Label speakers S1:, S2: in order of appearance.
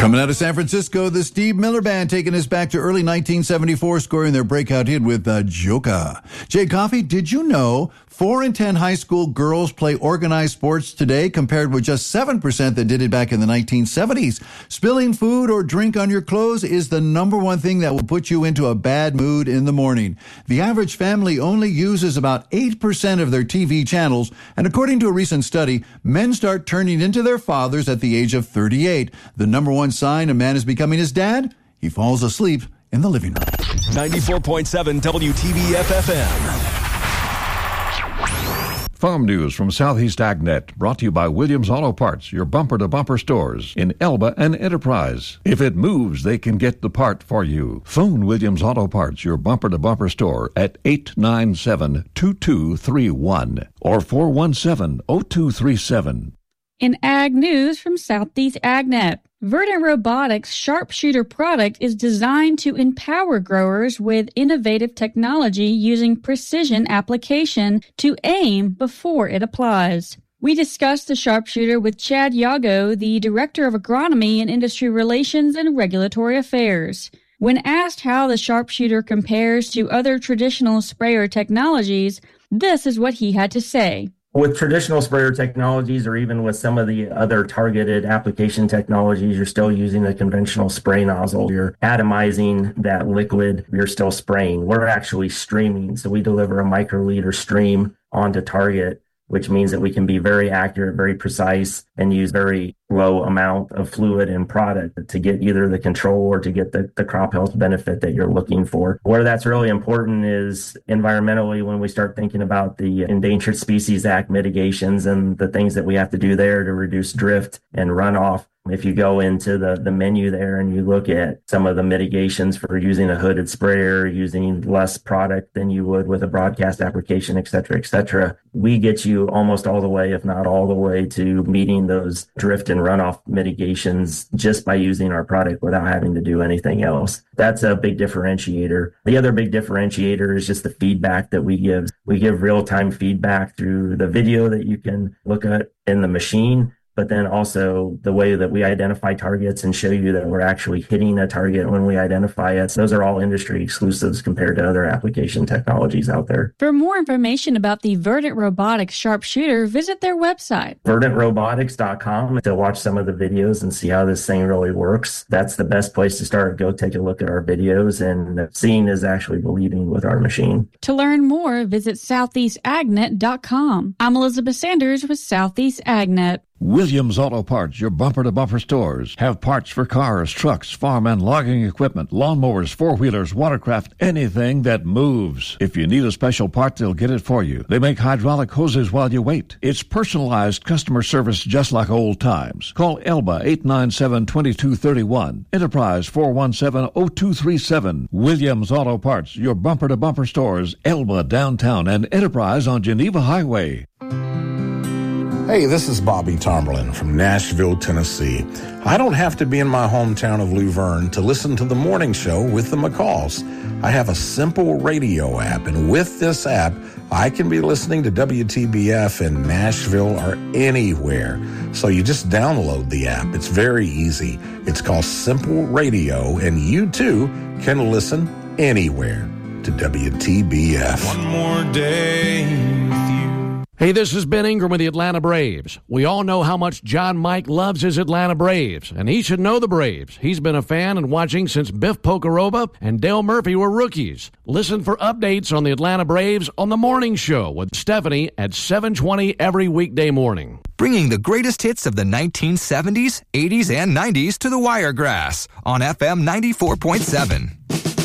S1: Coming out of San Francisco, the Steve Miller Band taking us back to early 1974, scoring their breakout hit with Joka. Jay Coffey, did you know 4 in 10 high school girls play organized sports today compared with just 7% that did it back in the 1970s? Spilling food or drink on your clothes is the number one thing that will put you into a bad mood in the morning. The average family only uses about 8% of their TV channels, and according to a recent study, men start turning into their fathers at the age of 38. The number one sign a man is becoming his dad? He falls asleep in the living room.
S2: 94.7 WTBF-FM.
S3: Farm news from Southeast AgNet, brought to you by Williams Auto Parts, your bumper-to-bumper stores in Elba and Enterprise. If it moves, they can get the part for you. Phone Williams Auto Parts, your bumper-to-bumper store, at 897-2231 or 417-0237.
S4: In Ag News from Southeast AgNet, Verdant Robotics' Sharpshooter product is designed to empower growers with innovative technology using precision application to aim before it applies. We discussed the Sharpshooter with Chad Yago, the Director of Agronomy and Industry Relations and Regulatory Affairs. When asked how the Sharpshooter compares to other traditional sprayer technologies, this is what he had to say.
S5: With traditional sprayer technologies, or even with some of the other targeted application technologies, you're still using a conventional spray nozzle. You're atomizing that liquid. You're still spraying. We're actually streaming. So we deliver a microliter stream onto target, which means that we can be very accurate, very precise, and use very low amount of fluid and product to get either the control or to get the crop health benefit that you're looking for. Where that's really important is environmentally, when we start thinking about the Endangered Species Act mitigations and the things that we have to do there to reduce drift and runoff. If you go into the menu there and you look at some of the mitigations for using a hooded sprayer, using less product than you would with a broadcast application, et cetera, we get you almost all the way, if not all the way, to meeting those drift and runoff mitigations just by using our product without having to do anything else. That's a big differentiator. The other big differentiator is just the feedback that we give. We give real-time feedback through the video that you can look at in the machine, but then also the way that we identify targets and show you that we're actually hitting a target when we identify it. So those are all industry exclusives compared to other application technologies out there.
S4: For more information about the Verdant Robotics Sharpshooter, visit their website,
S5: verdantrobotics.com, to watch some of the videos and see how this thing really works. That's the best place to start. Go take a look at our videos, and seeing is actually believing with our machine.
S4: To learn more, visit southeastagnet.com. I'm Elizabeth Sanders with Southeast AgNet.
S3: Williams Auto Parts, your bumper-to-bumper stores, have parts for cars, trucks, farm and logging equipment, lawnmowers, four-wheelers, watercraft, anything that moves. If you need a special part, they'll get it for you. They make hydraulic hoses while you wait. It's personalized customer service just like old times. Call Elba 897-2231, Enterprise 417-0237. Williams Auto Parts, your bumper-to-bumper stores, Elba downtown and Enterprise on Geneva Highway.
S6: Hey, this is Bobby Tomberlin from Nashville, Tennessee. I don't have to be in my hometown of Luverne to listen to the morning show with the McCalls. I have a simple radio app, and with this app, I can be listening to WTBF in Nashville or anywhere. So you just download the app. It's very easy. It's called Simple Radio, and you too can listen anywhere to WTBF.
S7: One more day with you.
S8: Hey, this is Ben Ingram with the Atlanta Braves. We all know how much John Mike loves his Atlanta Braves, and he should know the Braves. He's been a fan and watching since Biff Pocoroba and Dale Murphy were rookies. Listen for updates on the Atlanta Braves on The Morning Show with Stephanie at 7:20 every weekday morning.
S9: Bringing the greatest hits of the 1970s, 80s, and 90s to the Wiregrass on FM 94.7.